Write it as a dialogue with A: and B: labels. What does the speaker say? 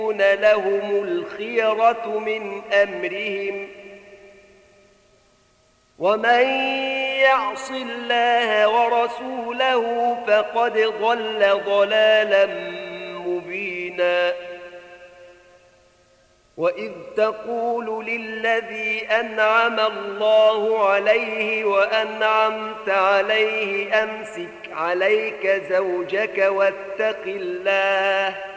A: لهم الخيرة من أمرهم ومن يعص الله ورسوله فقد ضل ضلالا مبينا وإذ تقول للذي أنعم الله عليه وأنعمت عليه أمسك عليك زوجك واتق الله